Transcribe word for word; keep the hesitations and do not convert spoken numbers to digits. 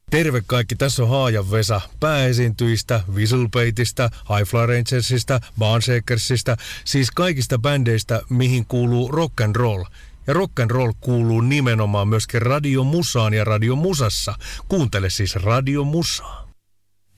Terve kaikki, tässä on Haajan Vesa pääesiintyjistä, Whistlebaitista, High Fly Rangersista, Barnshakersista, siis kaikista bändeistä, mihin kuuluu rock and roll. Ja rock and roll kuuluu nimenomaan myöskin radiomusaan ja radiomusassa. Kuuntele siis radiomusaa.